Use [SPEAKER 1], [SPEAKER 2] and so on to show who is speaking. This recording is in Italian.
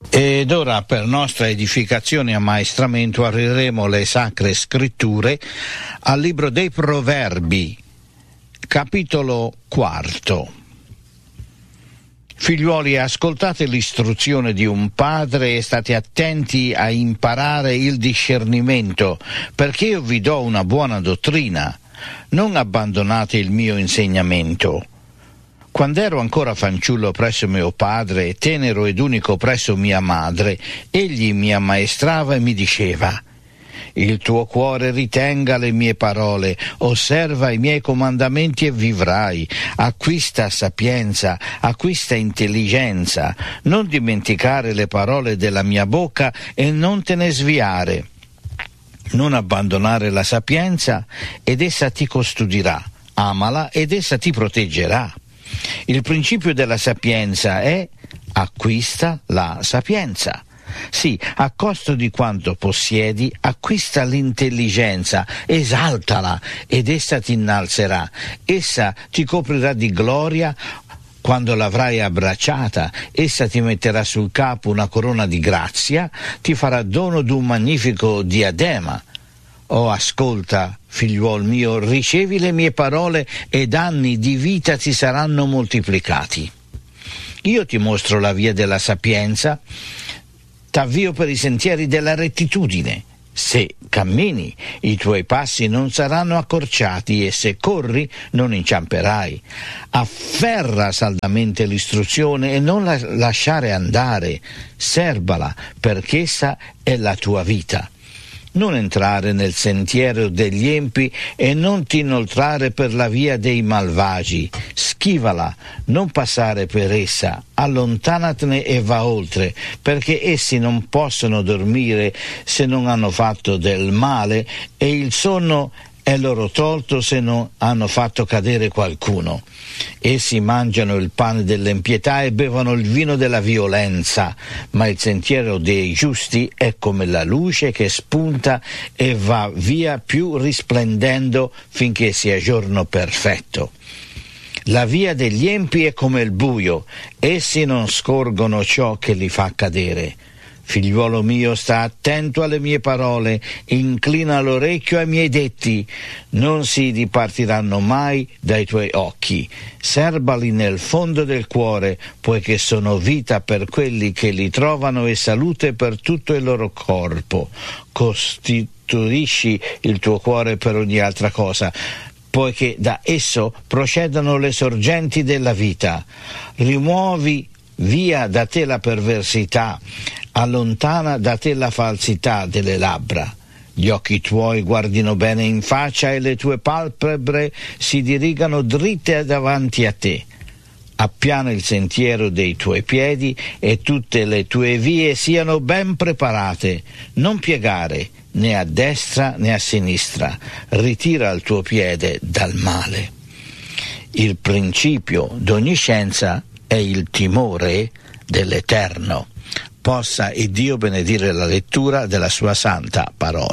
[SPEAKER 1] Ed ora, per nostra edificazione e ammaestramento, apriremo le Sacre Scritture al libro dei Proverbi, capitolo 4. Figliuoli, ascoltate l'istruzione di un padre e state attenti a imparare il discernimento, perché io vi do una buona dottrina. Non abbandonate il mio insegnamento. Quando ero ancora fanciullo presso mio padre, tenero ed unico presso mia madre, egli mi ammaestrava e mi diceva: il tuo cuore ritenga le mie parole, osserva i miei comandamenti e vivrai. Acquista sapienza, acquista intelligenza. Non dimenticare le parole della mia bocca e non te ne sviare. Non abbandonare la sapienza ed essa ti custodirà. Amala ed essa ti proteggerà. Il principio della sapienza è: acquista la sapienza. Sì, a costo di quanto possiedi, acquista l'intelligenza, esaltala ed essa ti innalzerà. Essa ti coprirà di gloria quando l'avrai abbracciata. Essa ti metterà sul capo una corona di grazia, ti farà dono d'un magnifico diadema. Oh, ascolta, figliuol mio, ricevi le mie parole ed anni di vita ti saranno moltiplicati. Io ti mostro la via della sapienza, t'avvio per i sentieri della rettitudine. Se cammini, i tuoi passi non saranno accorciati, e se corri non inciamperai. Afferra saldamente l'istruzione e non la lasciare andare. Serbala, perché essa è la tua vita. Non entrare nel sentiero degli empi e non ti inoltrare per la via dei malvagi. Schivala, non passare per essa, allontanatene e va oltre, perché essi non possono dormire se non hanno fatto del male, e il sonno è loro tolto se non hanno fatto cadere qualcuno. Essi mangiano il pane dell'impietà e bevono il vino della violenza, ma il sentiero dei giusti è come la luce che spunta e va via più risplendendo finché sia giorno perfetto. La via degli empi è come il buio, essi non scorgono ciò che li fa cadere. Figliuolo mio, sta attento alle mie parole, inclina l'orecchio ai miei detti, non si dipartiranno mai dai tuoi occhi. Serbali nel fondo del cuore, poiché sono vita per quelli che li trovano e salute per tutto il loro corpo. Costituisci il tuo cuore per ogni altra cosa, poiché da esso procedono le sorgenti della vita. Rimuovi via da te la perversità, allontana da te la falsità delle labbra. Gli occhi tuoi guardino bene in faccia e le tue palpebre si dirigano dritte davanti a te. Appiana il sentiero dei tuoi piedi e tutte le tue vie siano ben preparate. Non piegare né a destra né a sinistra. Ritira il tuo piede dal male. Il principio d'ogni scienza è il timore dell'Eterno. Possa Dio benedire la lettura della sua santa parola.